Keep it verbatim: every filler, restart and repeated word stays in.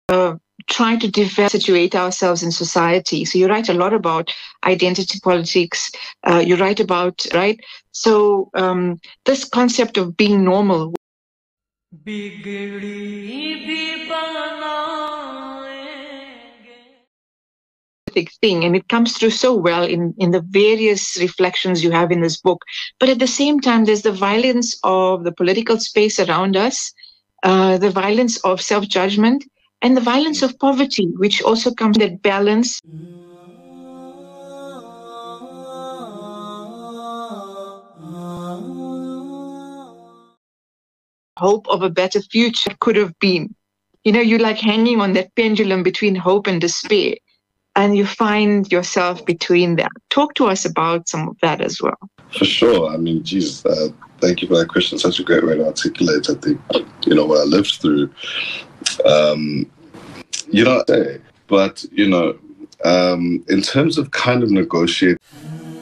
uh, trying to develop, situate ourselves in society. So you write a lot about identity politics. Uh, you write about, right? So um, this concept of being normal thing, and it comes through so well in, in the various reflections you have in this book. But at the same time, there's the violence of the political space around us, uh, the violence of self-judgment, and the violence of poverty, which also comes in that balance. Hope of a better future could have been. You know, you're like hanging on that pendulum between hope and despair, and you find yourself between them. Talk to us about some of that as well. For sure. I mean, geez, uh, thank you for that question. Such a great way to articulate, I think, you know, what I lived through. Um, you know, but, you know, um, in terms of kind of negotiating,